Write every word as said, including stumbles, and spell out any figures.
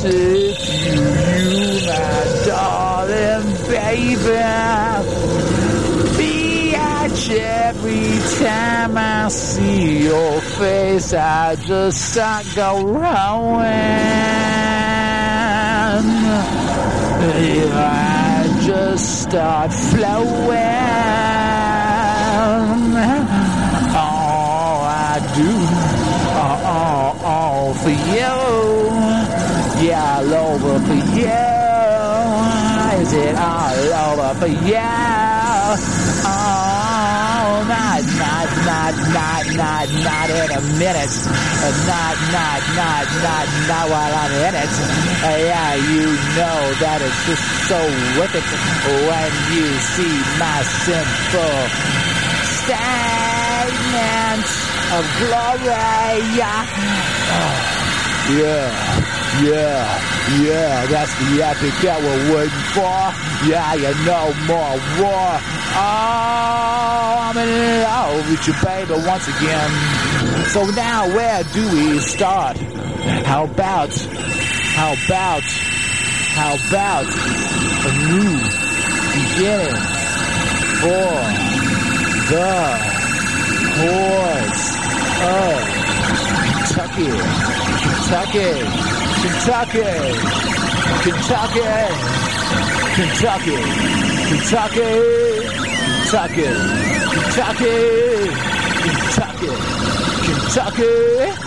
say to you, my darling baby, bitch, every time I see your face, I just start going. I just start flowing. All I do, all, all, all for you. Yeah, all over for you. Is it all over for you? Oh, not, not, not, not, not, not in a minute. Not, not, not, not, not while I'm in it. Yeah, you know that it's just so wicked when you see my simple statement of glory. Oh, yeah, yeah, yeah, that's the epic that we're waiting for. Yeah, you know, more war. Oh, I'm in love with you, baby, once again. So now, where do we start? How about, how about, how about a new beginning for the horse of Kentucky, Kentucky, Kentucky, Kentucky, Kentucky, Kentucky, Kentucky, Kentucky, Kentucky, Kentucky.